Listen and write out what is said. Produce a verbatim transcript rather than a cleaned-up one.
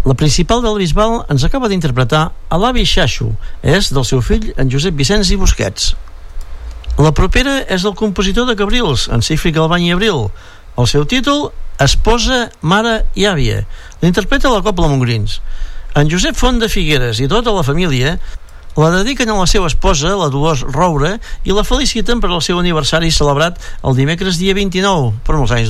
La principal del Bisbal ens acaba d'interpretar a l'avi Xaxo, és del seu fill en Josep Vicenç i Busquets. La propera és del compositor de Cabrils, en Cífric Albany i Abril. El seu títol, Esposa, Mare i Àvia. L'interpreta la Cobla Montgrins. En Josep Font de Figueres i tota la família la dediquen a la seva esposa, la Dolors Roure, i la feliciten per al seu aniversari celebrat el dimecres dia vint-i-nou, per molts anys